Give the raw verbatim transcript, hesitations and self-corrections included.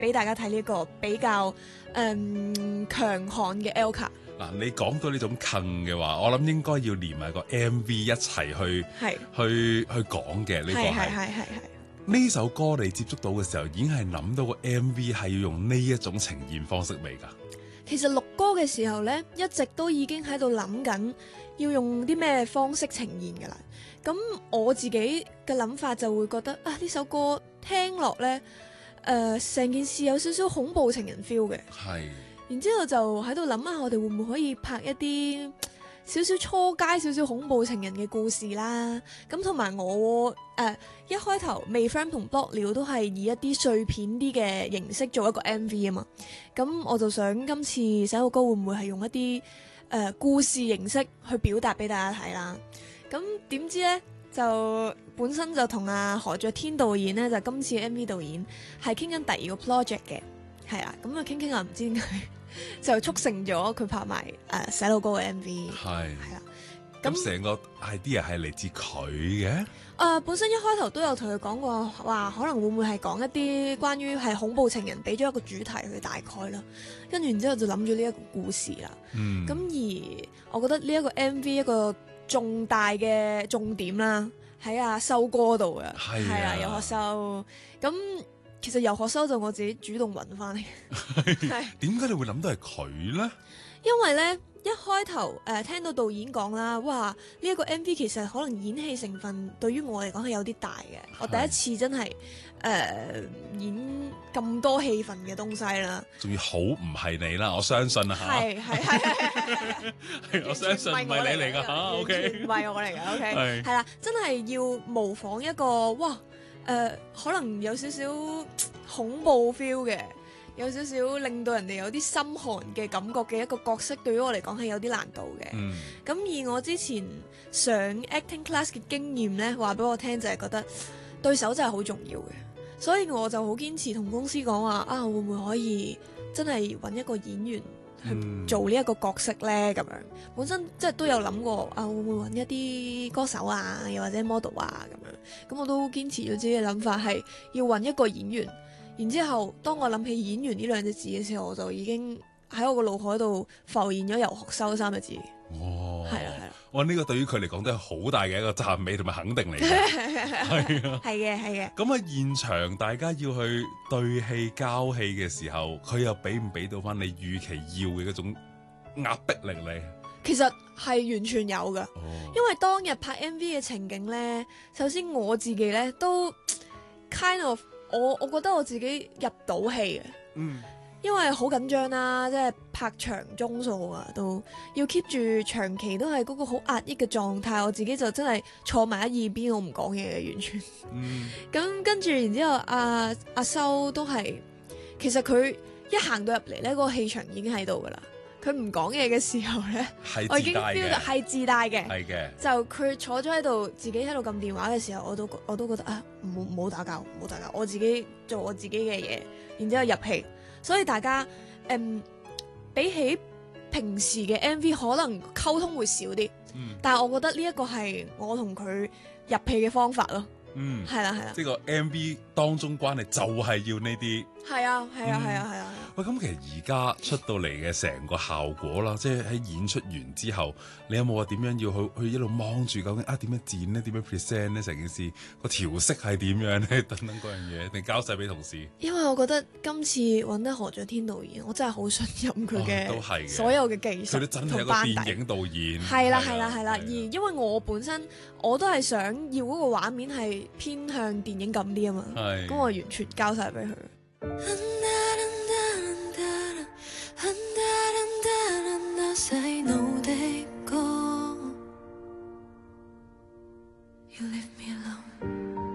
俾大家睇呢個比較誒強悍嘅 L 卡。 嗱，你講到呢種坑嘅話，我諗應該要連埋個 M V 一齊去係去去講嘅呢個係係係。 係係係。 呢首歌你接觸到嘅時候，已經係諗到個 M V 係要用呢一種呈現方式未㗎？ 其實錄歌嘅時候呢，一直都已經喺度諗緊要用啲咩方式呈現㗎啦。咁我自己嘅諗法就會覺得啊，呢首歌聽落呢，誒、呃、成件事有少少恐怖情人 feel 嘅。 係。 然之後就喺度諗下，我哋會唔會可以拍一啲少少初階、少少恐怖情人嘅故事啦？咁同埋我誒、呃、一開頭未 friend 同 blog 料都係以一啲碎片啲嘅形式做一個 M V 啊嘛。咁我就想今次寫首歌會唔會係用一啲誒、呃、故事形式去表達俾大家睇啦？咁點知呢？就本身就同阿何爵天導演呢，就今次 M V 導演係傾緊第二個 project 嘅，係啦。咁啊傾傾下唔知點解。就促成咗佢拍埋誒寫到歌嘅 M V， 係係啦。 咁成個 idea 係嚟自佢嘅。 誒、呃、本身一開頭都有同佢講過，話可能會唔會係講一啲關於係恐怖情人，俾咗一個主題佢大概啦。跟住然之後就諗住呢一個故事啦。 嗯。 咁而我覺得呢一個 M V 一個重大嘅重點啦，喺阿修哥度嘅， 係係啊，游學修咁。其實游學修就我自己主動揾翻嚟，係點解你會諗到係佢咧？ 因為咧一開頭誒、呃、聽到導演講啦，哇呢一、這個 M V 其實可能演戲成分對於我嚟講係有啲大嘅，我第一次真係誒、呃、演咁多戲份嘅東西啦， 仲要好唔係你啦，我相信啊嚇， 係係係係我相信唔係你嚟㗎嚇，OK， 唔係我嚟㗎，OK， 係係啦，真係要模仿一個哇。誒、呃、可能有少少恐怖 feel 嘅，有少少令到人哋有啲心寒嘅感覺嘅一個角色，對於我嚟講係有啲難度嘅。咁、嗯、而我之前上 acting class 嘅經驗呢，話俾我聽就係覺得對手真係好重要嘅，所以我就好堅持同公司講話啊，會唔會可以真係揾一個演員去做呢一個角色呢？咁、嗯、樣本身即係都有諗過啊，會唔會揾一啲歌手啊，又或者 model 啊咁樣。咁我都堅持咗自己嘅諗法係要揾一個演員。然之後當我諗起演員呢兩隻字嘅時候，我就已經喺我個腦海度浮現咗游學修三個字。 哦， 係啦係啦， 哇！呢、這個對於佢嚟講都係好大嘅一個讚美同埋肯定嚟嘅。係啊， 係嘅係嘅。 咁喺現場大家要去對戲交戲嘅時候，佢又俾唔俾到翻你預期要嘅嗰種壓迫力你？ 其實係完全有㗎、哦，因為當日拍 M V 嘅情景呢，首先我自己呢都 kind of 我我覺得我自己入到戲嘅，嗯，因為好緊張啦，即係拍長鐘數啊，都要 keep 住長期都係嗰個好壓抑嘅狀態，我自己就真係坐埋喺耳邊，我唔講嘢嘅完全，嗯，咁跟住然之後阿阿修都係，其實佢一行到入嚟呢，嗰個氣場已經喺度噶啦。佢唔講嘢嘅時候咧，我已經 feel 到係自帶嘅，係嘅。就佢坐咗喺度，自己喺度撳電話嘅時候，我都我都覺得啊，唔好唔好打交，唔好打交，我自己做我自己嘅嘢，然之後入戲。所以大家誒、嗯，比起平時嘅 M V 可能溝通會少啲，嗯、但係我覺得呢一個係我同佢入戲嘅方法咯。嗯，係啦係啦， 即係個 M V 當中關係就係要呢啲。 係啊係啊係啊係啊。 喂，咁其實而家出到嚟嘅成個效果啦，即係喺演出完之後，你有冇話點樣要去去一路望住究竟啊點樣剪咧，點樣 present 咧，成件事個調色係點樣咧，等等嗰樣嘢，定交晒俾同事？ 因為我覺得今次揾得何爵天導演，我真係好信任佢嘅所有嘅技術， 佢都真係一個電影導演。 係啦係啦係啦，而因為我本身我都係想要嗰個畫面係偏向電影咁啲啊嘛，咁我完全交晒俾佢。Say no